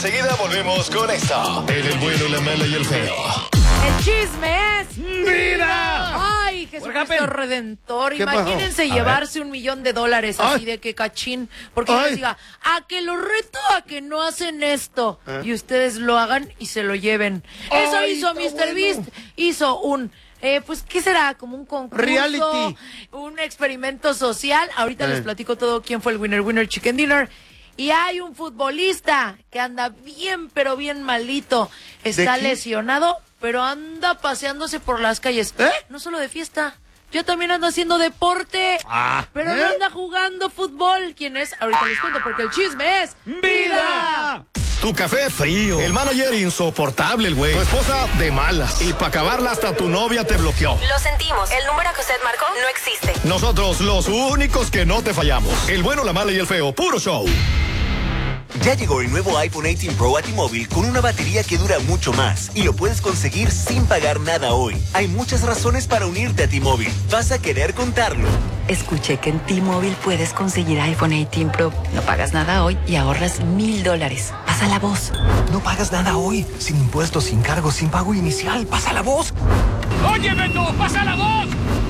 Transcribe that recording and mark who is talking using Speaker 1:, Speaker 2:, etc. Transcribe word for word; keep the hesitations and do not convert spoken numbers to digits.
Speaker 1: Enseguida volvemos con esto. El, el bueno, la mala y el feo.
Speaker 2: El chisme es
Speaker 3: vida.
Speaker 2: Ay, Jesucristo Redentor. Imagínense
Speaker 3: pasó?
Speaker 2: llevarse un millón de dólares así
Speaker 3: Ay.
Speaker 2: de que cachín. Porque yo les diga, a que lo reto a que no hacen esto.
Speaker 3: ¿Eh?
Speaker 2: Y ustedes lo hagan y se lo lleven. Eso
Speaker 3: Ay,
Speaker 2: hizo
Speaker 3: está
Speaker 2: míster
Speaker 3: bueno.
Speaker 2: Beast. Hizo un... Eh, pues, ¿qué será? Como un concurso,
Speaker 3: Reality.
Speaker 2: un experimento social. Ahorita
Speaker 3: Eh.
Speaker 2: les platico todo quién fue el winner, winner, chicken dinner. Y hay un futbolista que anda bien, pero bien malito. Está
Speaker 3: qué?
Speaker 2: lesionado, pero anda paseándose por las calles.
Speaker 3: ¿Eh?
Speaker 2: No solo de fiesta. Ya también anda haciendo deporte.
Speaker 3: Ah,
Speaker 2: pero
Speaker 3: ¿eh?
Speaker 2: no anda jugando fútbol. ¿Quién es? Ahorita les cuento porque el chisme es...
Speaker 3: ¡Vida!
Speaker 1: Tu café frío. El manager insoportable, el güey. Tu esposa de malas. Y para acabarla hasta tu novia te bloqueó.
Speaker 4: Lo sentimos, el número que usted marcó no existe.
Speaker 1: Nosotros los únicos que no te fallamos. El bueno, la mala y el feo. Puro show.
Speaker 5: Ya llegó el nuevo iPhone dieciocho Pro a T-Mobile con una batería que dura mucho más y lo puedes conseguir sin pagar nada hoy. Hay muchas razones para unirte a T-Mobile. Vas a querer contarlo.
Speaker 6: Escuché que en T-Mobile puedes conseguir iPhone dieciocho Pro. No pagas nada hoy y ahorras mil dólares. Pasa la voz.
Speaker 7: No pagas nada hoy, sin impuestos, sin cargos, sin pago inicial. Pasa la voz.
Speaker 3: ¡Oye, Beto! ¡Pasa la voz!